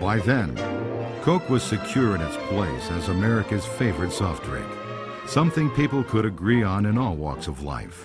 By then, Coke was secure in its place as America's favorite soft drink, something people could agree on in all walks of life.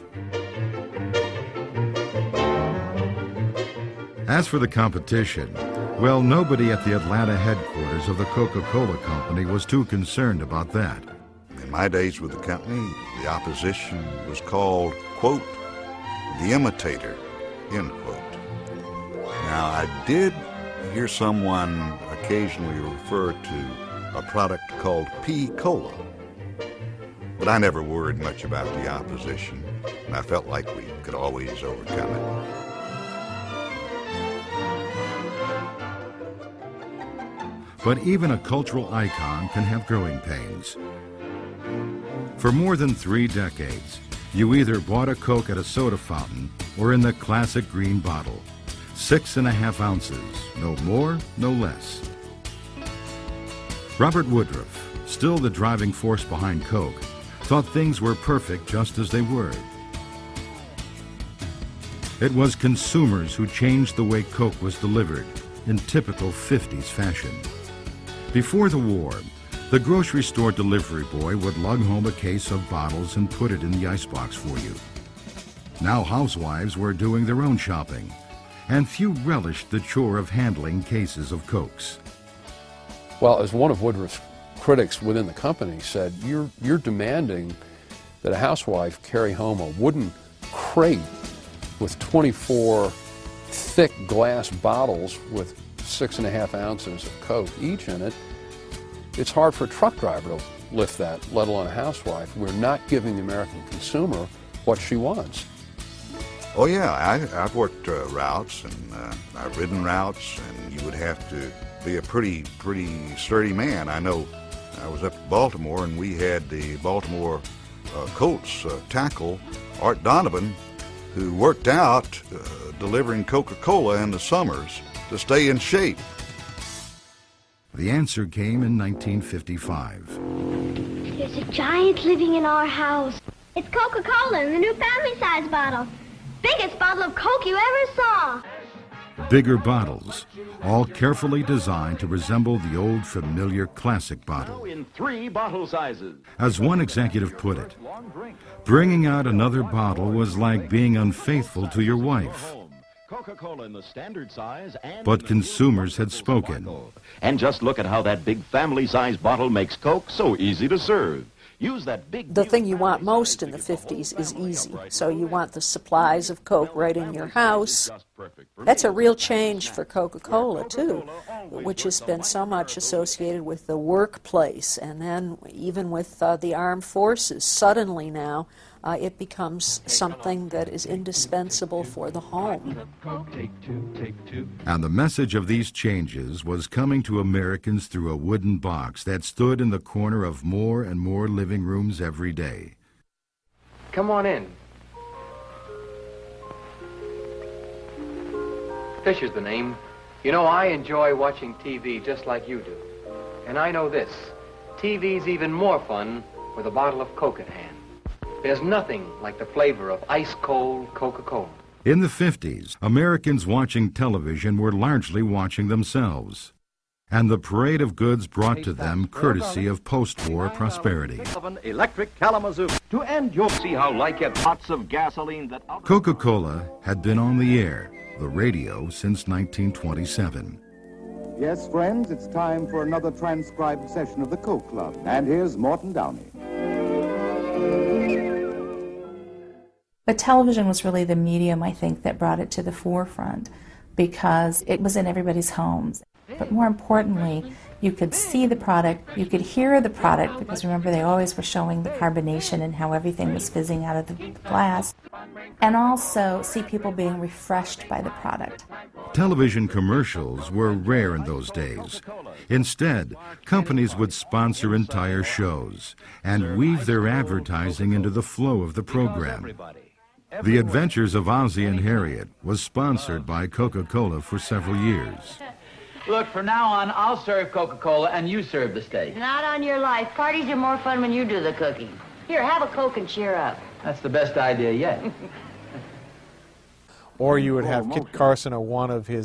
As for the competition, well, nobody at the Atlanta headquarters of the Coca-Cola Company was too concerned about that. In my days with the company, the opposition was called, quote, the imitator, end quote. Now, I did hear someone occasionally refer to a product called P-Cola, but I never worried much about the opposition, and I felt like we could always overcome it. But even a cultural icon can have growing pains. For more than 3 decades, you either bought a Coke at a soda fountain or in the classic green bottle. 6.5 ounces, no more, no less. Robert Woodruff, still the driving force behind Coke, thought things were perfect just as they were. It was consumers who changed the way Coke was delivered in typical 50s fashion. Before the war, the grocery store delivery boy would lug home a case of bottles and put it in the icebox for you. Now housewives were doing their own shopping, and few relished the chore of handling cases of Cokes. Well, as one of Woodruff's critics within the company said, you're demanding that a housewife carry home a wooden crate with 24 thick glass bottles with 6.5 ounces of Coke each in it. It's hard for a truck driver to lift that, let alone a housewife. We're not giving the American consumer what she wants. Oh yeah, I've worked routes, and I've ridden routes, and you would have to be a pretty sturdy man. I know I was up in Baltimore, and we had the Baltimore Colts tackle, Art Donovan, who worked out delivering Coca-Cola in the summers to stay in shape. The answer came in 1955. There's a giant living in our house. It's Coca-Cola in the new family-size bottle. Biggest bottle of Coke you ever saw. Bigger bottles, all carefully designed to resemble the old familiar classic bottle. In 3 bottle sizes. As one executive put it, bringing out another bottle was like being unfaithful to your wife. Coca-Cola in the standard size and But consumers had spoken. And just look at how that big family-size bottle makes Coke so easy to serve. Use that big. The thing you want most in the 50s is easy. So you want the supplies of Coke right in your house. That's a real change for Coca-Cola, too, which has been so much associated with the workplace and then even with the armed forces. Suddenly now, it becomes something that is indispensable for the home. And the message of these changes was coming to Americans through a wooden box that stood in the corner of more and more living rooms every day. Come on in. Fisher's the name. You know, I enjoy watching TV just like you do. And I know this. TV's even more fun with a bottle of Coke at hand. There's nothing like the flavor of ice-cold Coca-Cola. In the 50s, Americans watching television were largely watching themselves, and the parade of goods brought to them courtesy of post-war prosperity. Electric Kalamazoo. To end, you'll see how like it, lots of gasoline that... Coca-Cola had been on the air, the radio, since 1927. Yes, friends, it's time for another transcribed session of the Coke Club. And here's Morton Downey. But television was really the medium, I think, that brought it to the forefront because it was in everybody's homes. But more importantly, you could see the product, you could hear the product, because remember they always were showing the carbonation and how everything was fizzing out of the glass, and also see people being refreshed by the product. Television commercials were rare in those days. Instead, companies would sponsor entire shows and weave their advertising into the flow of the program. The Adventures of Ozzie and Harriet was sponsored by Coca-Cola for several years. Look, from now on, I'll serve Coca-Cola and you serve the steak. Not on your life. Parties are more fun when you do the cooking. Here, have a Coke and cheer up. That's the best idea yet. Or you would have Kit Carson or one of his